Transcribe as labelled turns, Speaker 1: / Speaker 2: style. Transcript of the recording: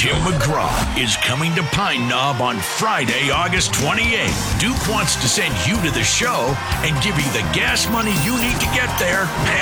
Speaker 1: Tim McGraw is coming to Pine Knob on Friday, August 28th. Duke wants to send you to the show and give you the gas money you need to get there